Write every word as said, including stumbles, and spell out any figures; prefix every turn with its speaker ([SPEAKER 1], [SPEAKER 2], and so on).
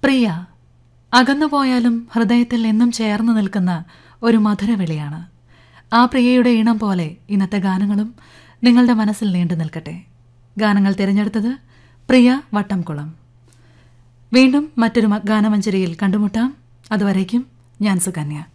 [SPEAKER 1] പ്രിയ അകന്നുപോയാലും ഹൃദയത്തിൽ എന്നും ചേർന്ന് നിൽക്കുന്ന ഒരു മധുരവിളിയാണ്. ആ പ്രിയയുടെ ഈണം പോലെ ഇന്നത്തെ ഗാനങ്ങളും നിങ്ങളുടെ മനസ്സിൽ നീണ്ടു നിൽക്കട്ടെ. ഗാനങ്ങൾ തിരഞ്ഞെടുത്തത് പ്രിയ വട്ടംകുളം. വീണ്ടും മറ്റൊരു ഗാനമഞ്ജരിയിൽ കണ്ടുമുട്ടാം. അതുവരേക്കും ഞാൻ സുകന്യ.